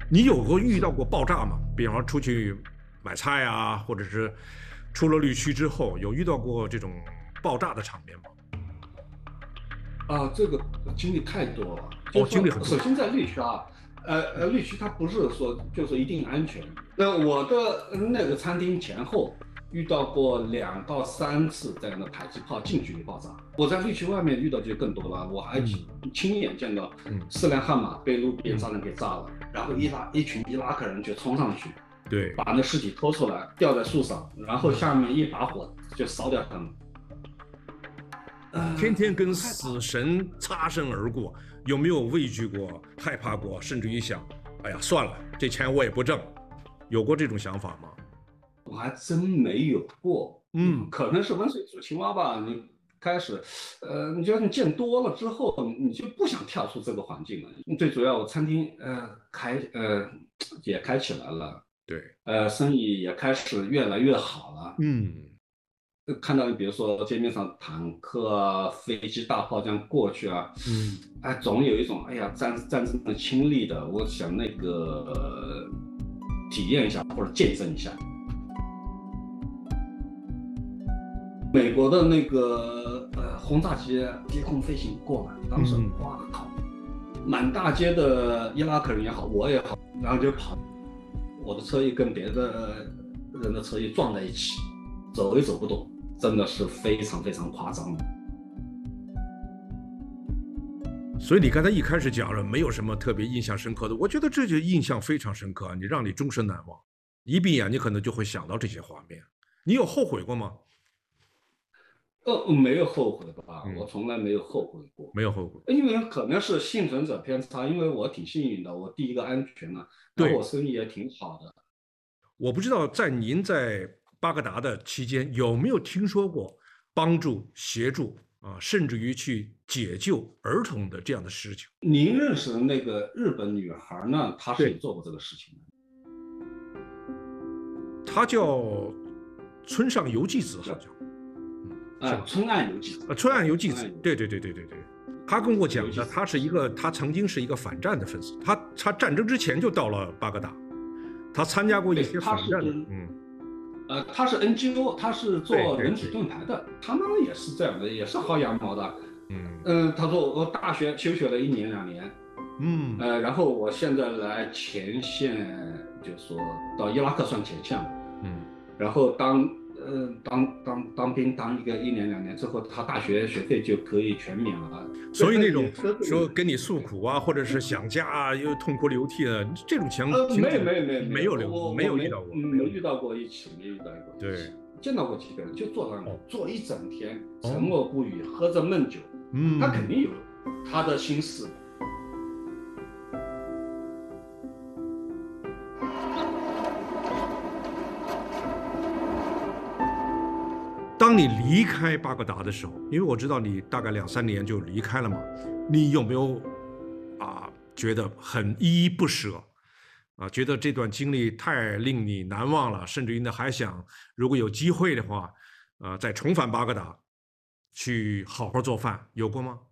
你有过遇到过爆炸吗？比方说出去买菜啊，或者是出了绿区之后，有遇到过这种爆炸的场面吗？ 这个经历太多了。就哦， 是说， 经历很多。 首先在绿区啊，绿区它不是说就是一定安全。那我的那个餐厅前后遇到过2到3次这样的迫击炮近距离爆炸。我在绿区外面遇到就更多了，我还嗯亲眼见到嗯 4辆悍马被路边嗯， 炸弹给炸了，然后一群伊拉克人就冲上去， 对， 把那尸体拖出来吊在树上，然后嗯， 下面一把火就烧掉他们。 天天跟害怕。 死神擦身而过，有没有畏惧过、害怕过，甚至于想，哎呀，算了，这钱我也不挣，有过这种想法吗？ 我还真没有过。 嗯， 可能是温水煮青蛙吧。你开始，你觉得你见多了之后，你就不想跳出这个环境了。最主要，我餐厅也开起来了， 对， 生意也开始越来越好了。 嗯， 看到比如说街面上坦克啊、飞机、大炮这样过去啊， 嗯， 哎，总有一种哎呀战争的亲历的，我想那个体验一下或者见证一下。美国的那个轰炸机低空飞行过来，当时嗯， 哇靠，满大街的伊拉克人也好，我也好，然后就跑，我的车一跟别的人的车一撞在一起，走也走不动，真的是非常非常夸张。 所以你刚才一开始讲了，没有什么特别印象深刻的，我觉得这就印象非常深刻，让你终身难忘。一闭眼，你可能就会想到这些画面。你有后悔过吗？ 没有后悔吧，我嗯， 从来没有后悔过。 没有后悔。 因为可能是幸存者偏差，因为我挺幸运的，我第一个安全了，然后对， 我生意也挺好的。 我不知道在您在巴格达的期间有没有听说过帮助、协助啊，甚至于去解救儿童的这样的事情。 您认识的那个日本女孩呢？她是有对， 做过这个事情的。 他叫村上由纪子，好叫像，是吧？ 春岸有纪子。 春岸由纪子， 春岸有纪对对对对对对。他跟我讲的， 有纪子。 他曾经是一个反战的分子，他战争之前就到了巴格达，他参加过一对， 些反战的， 她是 NGO，她是做人体对对对， 盾牌的，他们也是这样的，也是薅羊毛的。 嗯她说我大学休学了1年2年， 嗯然后我现在来前线，就是说到伊拉克算前线了。 嗯， 然后当兵当1年2年之后，他大学学费就可以全免了。 所以那种也是说跟你诉苦啊，或者是想家啊，又痛哭流涕的这种情景， 没有没有没有没有， 没有没我有遇到过，没没有遇到过。 遇到过一起，没遇到过一起。 对， 见到过几个人，就坐那哦坐一整天，沉哦， 默不语，喝着闷酒。他肯嗯， 定有他的心事。 当你离开巴格达的时候，因为我知道你大概2、3年就离开了嘛，你有没有觉得很依依不舍啊？觉得这段经历太令你难忘了，甚至于呢还想如果有机会的话，再重返巴格达去好好做饭，有过吗？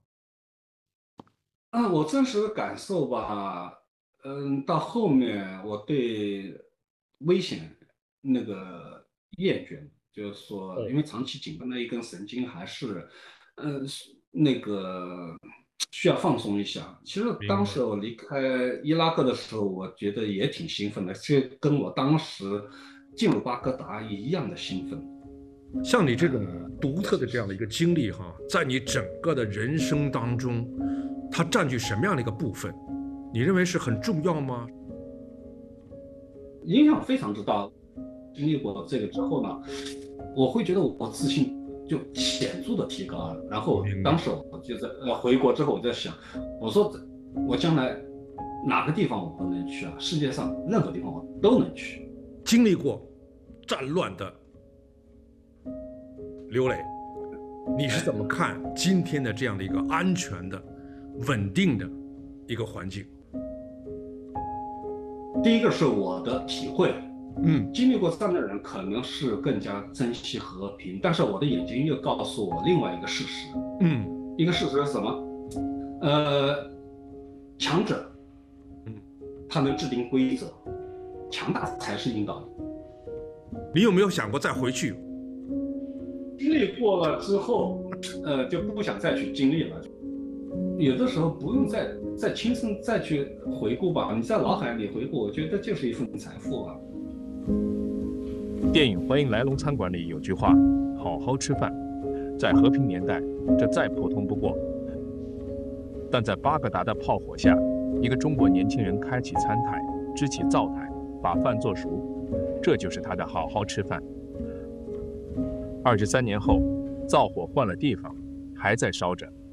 我真实的感受吧。到后面我对危险那个厌倦，就是说，因哦， 为长期紧绷的一根神经还是，那个需要放松一下。其实当明白。 时我离开伊拉克的时候，我觉得也挺兴奋的，就跟我当时进入巴格达一样的兴奋。 像你这种呃， 独这特的这样的一个些事情。 经历哈，在你整个的人生当中，它占据什么样的一个部分？你认为是很重要吗？ 影响非常之大。经历过这个之后呢，我会觉得我自信就显著的提高了。然后明白。 当时我就在回国之后，我在想，我说我将来哪个地方我不能去啊？世界上任何地方我都能去。 经历过战乱的刘磊，你是怎么哎， 看今天的这样的一个安全的、稳定的一个环境？ 第一个是我的体会。 嗯经历过战争的人可能是更加珍惜和平，但是我的眼睛又告诉我另外一个事实。 嗯一个事实是什么？呃，强者嗯， 他能制定规则，强大才是引导力。 你有没有想过再回去？ 经历过了之后，就不想再去经历了。有的时候不用再亲身再去回顾吧，你在脑海里回顾，我觉得就是一份财富啊。 电影《欢迎来龙餐馆》里有句话：好好吃饭，在和平年代，这再普通不过。但在巴格达的炮火下，一个中国年轻人开起餐台，支起灶台，把饭做熟，这就是他的好好吃饭。23年后，灶火换了地方，还在烧着。